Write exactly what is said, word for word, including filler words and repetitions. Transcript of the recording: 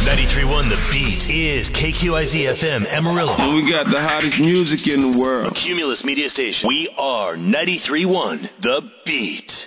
ninety-three point one The Beat is K Q I Z F M Amarillo. We got the hottest music in the world. Cumulus Media Station. We are ninety-three point one The Beat.